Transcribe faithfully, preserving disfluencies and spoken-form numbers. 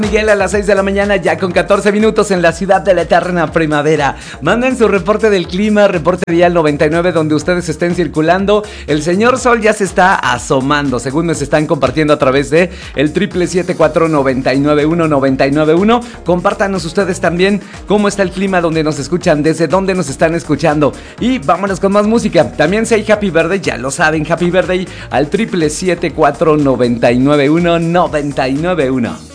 Miguel a las seis de la mañana, ya con catorce minutos en la ciudad de la eterna primavera. Manden su reporte del clima, reporte vial noventa y nueve, donde ustedes estén circulando. El señor Sol ya se está asomando, según nos están compartiendo a través de el triple siete cuatro noventa y nueve uno noventa y nueve uno. Compártanos ustedes también cómo está el clima, donde nos escuchan, desde dónde nos están escuchando. Y vámonos con más música. También si hay Happy Birthday, ya lo saben, Happy Birthday al triple siete cuatro noventa y nueve uno noventa y nueve uno.